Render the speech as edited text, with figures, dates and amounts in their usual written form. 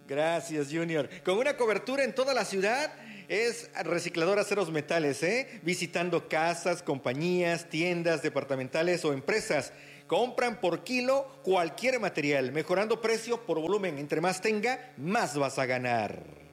Gracias, Junior. Con una cobertura en toda la ciudad, es reciclador Aceros Metales, visitando casas, compañías, tiendas departamentales o empresas. Compran por kilo cualquier material, mejorando precio por volumen. Entre más tenga, más vas a ganar.